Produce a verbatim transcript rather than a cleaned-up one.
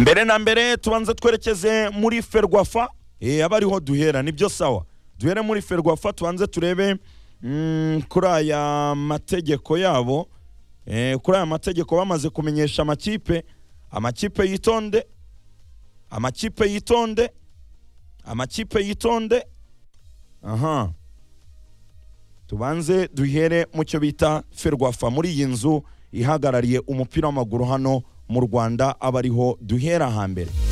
mbere na mbere tubanze twerekeze muri Ferwafa eh abariho duhera nibyo sawa duhere muri Ferwafa tubanze turebe mm, kuri aya mategeko yabo eh kuri aya mategeko bamaze kumenyesha amakipe amakipe yitonde amakipe yitonde amakipe yitonde aha tubanze duhere mu cyo bita Ferwafa muri iyi nzu ihagarariye umupira w'amaguru hano mu Rwanda abariho duhera hambere.